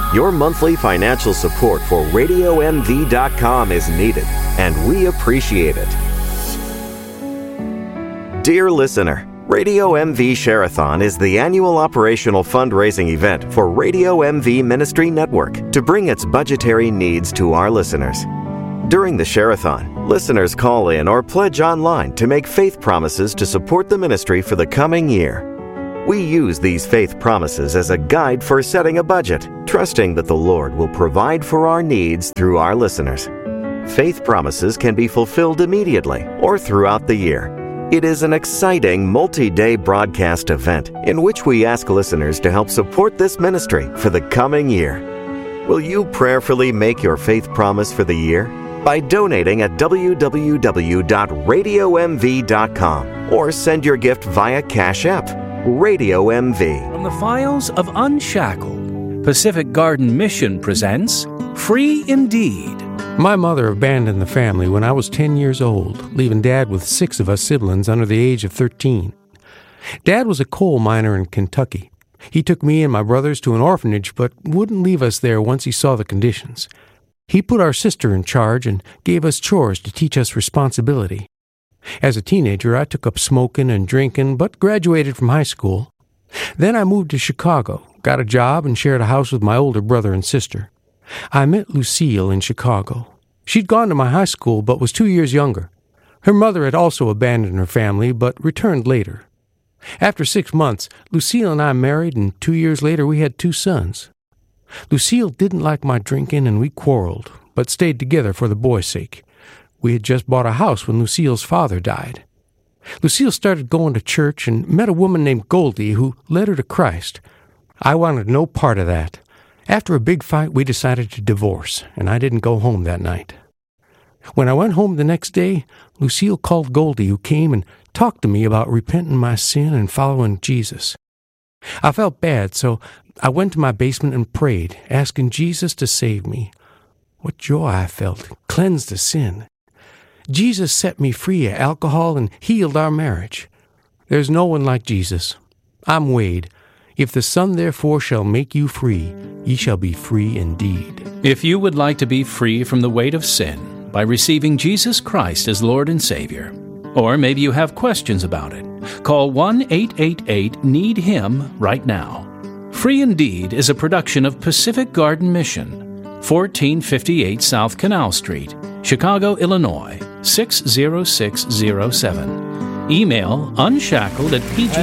Your monthly financial support for RadioMV.com is needed, and we appreciate it. Dear listener, Radio MV Share-a-thon is the annual operational fundraising event for Radio MV Ministry Network to bring its budgetary needs to our listeners. During the Share-a-thon, listeners call in or pledge online to make faith promises to support the ministry for the coming year. We use these faith promises as a guide for setting a budget, trusting that the Lord will provide for our needs through our listeners. Faith promises can be fulfilled immediately or throughout the year. It is an exciting multi-day broadcast event in which we ask listeners to help support this ministry for the coming year. Will you prayerfully make your faith promise for the year? By donating at www.radiomv.com or send your gift via Cash App. Radio MV. From the files of Unshackled, Pacific Garden Mission presents Free Indeed. My mother abandoned the family when I was 10 years old, leaving Dad with 6 of us siblings under the age of 13. Dad was a coal miner in Kentucky. He took me and my brothers to an orphanage, but wouldn't leave us there once he saw the conditions. He put our sister in charge and gave us chores to teach us responsibility. As a teenager, I took up smoking and drinking, but graduated from high school. Then I moved to Chicago, got a job, and shared a house with my older brother and sister. I met Lucille in Chicago. She'd gone to my high school but was 2 years younger. Her mother had also abandoned her family but returned later. After 6 months, Lucille and I married, and 2 years later we had 2 sons. Lucille didn't like my drinking and we quarreled, but stayed together for the boys' sake. We had just bought a house when Lucille's father died. Lucille started going to church and met a woman named Goldie who led her to Christ. I wanted no part of that. After a big fight, we decided to divorce, and I didn't go home that night. When I went home the next day, Lucille called Goldie, who came and talked to me about repenting my sin and following Jesus. I felt bad, so I went to my basement and prayed, asking Jesus to save me. What joy I felt, cleansed of sin. Jesus set me free of alcohol and healed our marriage. There's no one like Jesus. I'm Wade. If the Son therefore shall make you free, ye shall be free indeed. If you would like to be free from the weight of sin by receiving Jesus Christ as Lord and Savior, or maybe you have questions about it, call 1-888-NEED-HIM right now. Free Indeed is a production of Pacific Garden Mission, 1458 South Canal Street, Chicago, Illinois, 60607. Email unshackled@pg